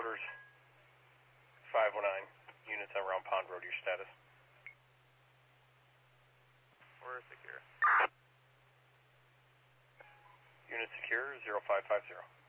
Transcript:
Motors 519, units on Round Pond Road, your status. We're secure. Unit secure, 0550.